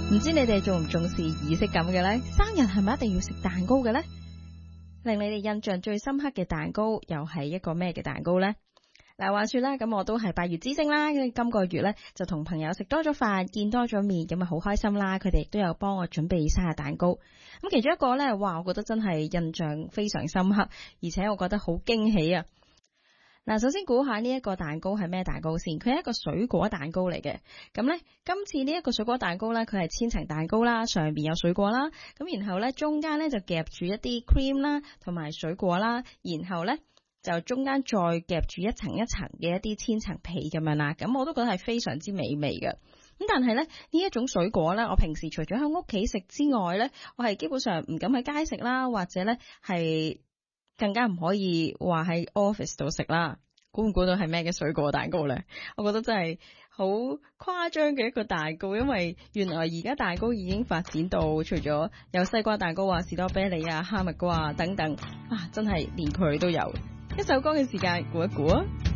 唔知你哋重唔重視儀式感嘅呢？生日係咪一定要食蛋糕嘅呢？令你哋印象最深刻嘅蛋糕又係一個咩嘅蛋糕呢？嗱，話說啦，咁我都係8月之星啦，今個月呢，就同朋友食多咗飯，見多咗面，咁啊好開心啦。佢哋亦都有幫我準備生日蛋糕。咁其中一個呢，哇，我覺得真係印象非常深刻，而且我覺得好驚喜啊！嗱，首先估下呢一個蛋糕係咩蛋糕先？佢係一個水果蛋糕嚟嘅。咁呢，今次呢一個水果蛋糕呢，佢係千層蛋糕啦，上邊有水果啦，咁然後呢，中間呢就夾住一啲 cream 啦，同埋水果啦，然後呢，就中間再夾住一層一層嘅一啲千層皮咁樣啦。咁我都覺得係非常之美味嘅。咁但係呢，呢一種水果呢，我平時除咗喺屋企食之外呢，我係基本上唔敢喺街食啦，或者呢係更加唔可以話喺 office 度食啦。估唔估到係咩嘅水果蛋糕呢？我覺得真係好誇張嘅一個蛋糕，因為原來而家蛋糕已經發展到除咗有西瓜蛋糕啊、士多啤梨啊、哈密瓜啊等等啊，真係連佢都有。一首歌嘅時間，估一估啊！